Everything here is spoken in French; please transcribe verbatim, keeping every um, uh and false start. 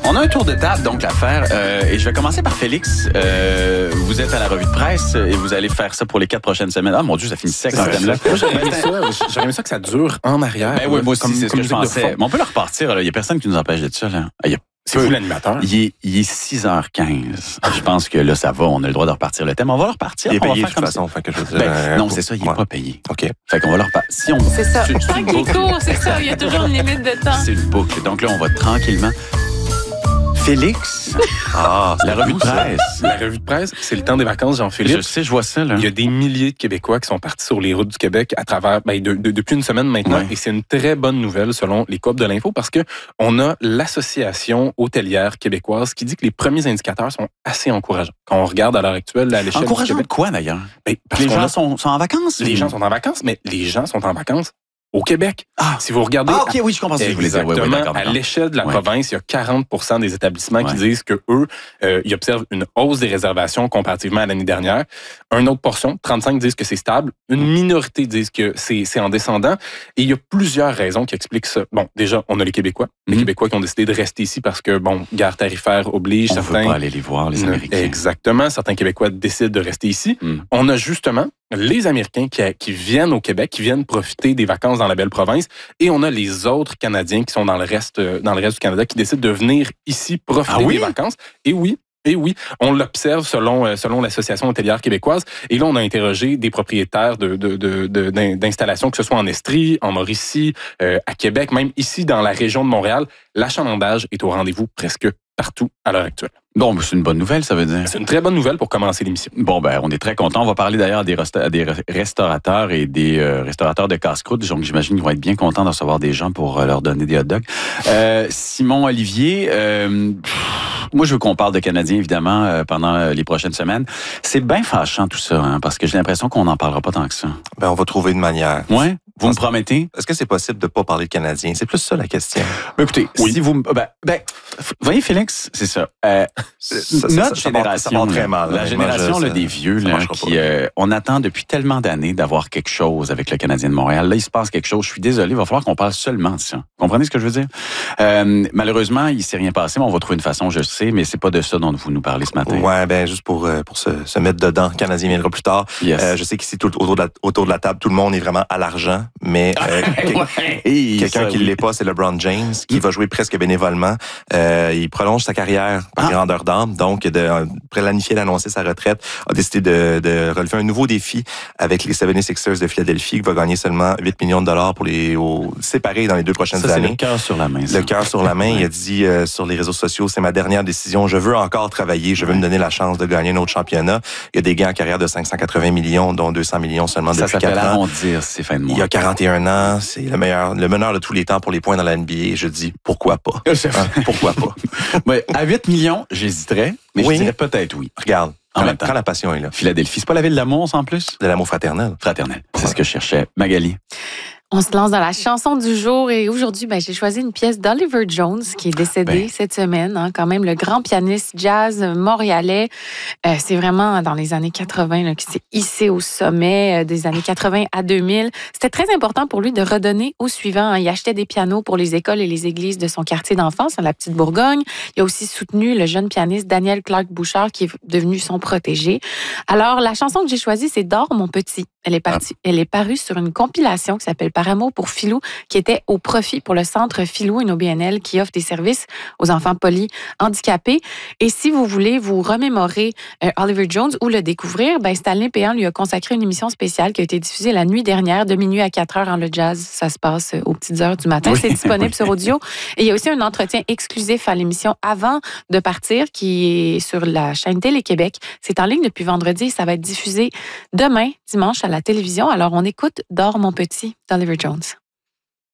On a un tour de table, donc, à faire. Euh, et je vais commencer par Félix. Euh, vous êtes à la revue de presse et vous allez faire ça pour les quatre prochaines semaines. Ah, mon Dieu, ça finit sec, ce thème-là. J'aurais aimé ça, j'aurais aimé ça que ça dure en arrière. Ben oui, moi aussi, comme, c'est ce comme que je pensais. Mais on peut le repartir. Il n'y a personne qui nous empêche de ça. Là. Il y a C'est vous l'animateur. Il est, il est six heures quinze. Je pense que là, ça va. On a le droit de repartir le thème. On va le repartir. Il est on payé va de faire toute comme façon. Fait que je veux dire, ben, euh, non, pour... c'est ça, il n'est ouais. pas payé. OK. Fait qu'on va le repartir. Si on... C'est ça. C'est, Tant qu'il est court, c'est ça. Il y a toujours une limite de temps. C'est une boucle. Donc là, on va tranquillement. Félix, Ah, la revue de presse. La revue de presse, c'est le temps des vacances, Jean-Philippe. Je sais, je vois ça. Là. Il y a des milliers de Québécois qui sont partis sur les routes du Québec à travers ben, de, de, depuis une semaine maintenant. Ouais. Et c'est une très bonne nouvelle selon les coop de l'info parce que on a l'Association hôtelière québécoise qui dit que les premiers indicateurs sont assez encourageants. Quand on regarde à l'heure actuelle à l'échelle du Encourageant de Québec. quoi, d'ailleurs? Ben, parce Les qu'on gens a- sont, sont en vacances? les gens sont en vacances, mais les gens sont en vacances au Québec. Ah, Si vous regardez ah, OK, oui, je comprends ce que vous voulez dire. Oui, exactement, oui, d'accord, à d'accord. l'échelle de la Ouais. province, il y a quarante pour cent des établissements qui Ouais. disent que eux, euh, ils observent une hausse des réservations comparativement à l'année dernière. Une autre portion, trente-cinq disent que c'est stable. Une minorité disent que c'est, c'est en descendant. Et il y a plusieurs raisons qui expliquent ça. Bon, déjà, on a les Québécois. Les Mhm. Québécois qui ont décidé de rester ici parce que, bon, guerre tarifaire oblige. On ne certains... veut pas aller les voir, les Américains. Exactement. Certains Québécois décident de rester ici. Mm. On a justement les Américains qui, qui viennent au Québec, qui viennent profiter des vacances dans la belle province, et on a les autres Canadiens qui sont dans le reste, euh, dans le reste du Canada qui décident de venir ici profiter Ah oui? des vacances. Et oui. Et oui, on l'observe selon, euh, selon l'Association hôtelière québécoise. Et là, on a interrogé des propriétaires de, de, de, de, d'in- d'installations, que ce soit en Estrie, en Mauricie, euh, à Québec, même ici dans la région de Montréal. L'achalandage est au rendez-vous presque partout à l'heure actuelle. Bon, c'est une bonne nouvelle, ça veut dire. C'est une très bonne nouvelle pour commencer l'émission. Bon, ben, on est très contents. On va parler d'ailleurs des, resta- des re- restaurateurs et des euh, restaurateurs de casse-croûte. Donc, j'imagine qu'ils vont être bien contents de recevoir des gens pour euh, leur donner des hot dogs. Euh, Simon Olivier, euh, pff, moi, je veux qu'on parle de Canadiens, évidemment, euh, pendant euh, les prochaines semaines. C'est bien fâchant, tout ça, hein, parce que j'ai l'impression qu'on n'en parlera pas tant que ça. Ben, on va trouver une manière. Ouais? Vous me Parce- promettez? Est-ce que c'est possible de ne pas parler de Canadiens? C'est plus ça la question. Ben, écoutez, Oui. si vous... me- Ben, ben, f- voyez, Félix, c'est ça. Euh, Ça- ça- Notre ça- ça part- génération, ça part très là, mal. la Honnêtement, génération je- là, ça- des vieux, ça là, marchera qui, pas. euh, on attend depuis tellement d'années d'avoir quelque chose avec le Canadien de Montréal. Là, il se passe quelque chose. Je suis désolé, il va falloir qu'on parle seulement de ça. Vous comprenez ce que je veux dire? Euh, malheureusement, il s'est rien passé, mais on va trouver une façon, je sais, mais c'est pas de ça dont vous nous parlez ce matin. Ouais, ben juste pour, euh, pour se, se mettre dedans, le Canadien viendra plus tard. Yes. Euh, je sais qu'ici, tout, autour, de la, autour de la table, tout le monde est vraiment à l'argent, mais euh, que- Et quelqu'un ça, qui ne oui. l'est pas, c'est LeBron James, qui va jouer presque bénévolement. Euh, il prolonge sa carrière par Ah. grandeur d'âme, donc de euh, planifier d'annoncer sa retraite, a décidé de, de relever un nouveau défi avec les soixante-sixers de Philadelphie, qui va gagner seulement huit millions de dollars pour les au, séparés dans les deux prochaines Ça, c'est années. le cœur sur la main. ça. Le cœur sur la main, il a dit euh, sur les réseaux sociaux, c'est ma dernière décision. Je veux encore travailler. Je veux me donner la chance de gagner un autre championnat. Il y a des gains en carrière de cinq cent quatre-vingts millions, dont deux cents millions seulement Ça depuis s'appelle quatre ans. arrondir, c'est fin de mois. Il a quarante et un ans. C'est le meilleur, le meneur de tous les temps pour les points dans la N B A. Je dis pourquoi pas. Hein, pourquoi pas. Ouais, à huit millions, j'hésiterais, mais Oui. je dirais peut-être oui. Regarde, En quand, même temps. quand la passion est là, Philadelphie, c'est pas la ville d'amour, en plus? de l'amour fraternel. Fraternel. C'est ce que je cherchais. Magali. On se lance dans la chanson du jour et aujourd'hui, ben, j'ai choisi une pièce d'Oliver Jones qui est décédé Ben. cette semaine. Hein, quand même, le grand pianiste jazz montréalais. Euh, c'est vraiment dans les années quatre-vingts là, qu'il s'est hissé au sommet, euh, des années quatre-vingts à deux mille. C'était très important pour lui de redonner au suivant. Hein. Il achetait des pianos pour les écoles et les églises de son quartier d'enfance, la Petite Bourgogne. Il a aussi soutenu le jeune pianiste Daniel Clark Bouchard qui est devenu son protégé. Alors, la chanson que j'ai choisie, c'est Dors, mon petit. Elle est, partie, elle est parue sur une compilation qui s'appelle Par amour pour Philou, qui était au profit pour le Centre Philou et nos B N L qui offre des services aux enfants polyhandicapés. Et si vous voulez vous remémorer euh, Oliver Jones ou le découvrir, ben, Stanley Péan lui a consacré une émission spéciale qui a été diffusée la nuit dernière, de minuit à quatre heures en le jazz. Ça se passe aux petites heures du matin. Oui, C'est disponible oui. sur audio. Et il y a aussi un entretien exclusif à l'émission avant de partir qui est sur la chaîne Télé-Québec. C'est en ligne depuis vendredi et ça va être diffusé demain, dimanche, à la télévision. Alors, on écoute Dors, mon petit, d'Oliver Jones.